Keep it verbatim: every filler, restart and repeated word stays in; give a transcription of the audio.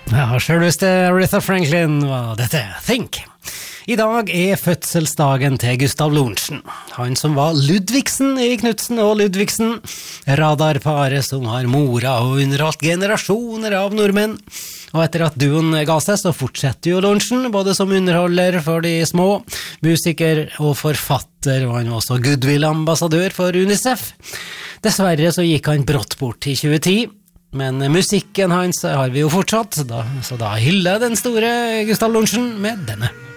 Ja, selveste Aretha Franklin var dette, Think. I dag er fødselsdagen til Gustav Lorentzen, han som var Ludvigsen i Knudsen og Ludvigsen, radarparet som har mora og underholdt generasjoner av nordmenn. Og etter at duoen ga seg, så fortsetter jo Lorentzen, både som underholder for de små, musiker og forfatter, og han var også goodwill-ambassadør for UNICEF. Dessverre så gikk han brått bort i tjue ti, men musikken hans har vi jo fortsatt, da, så da hyller den store Gustav Lorentzen med denne.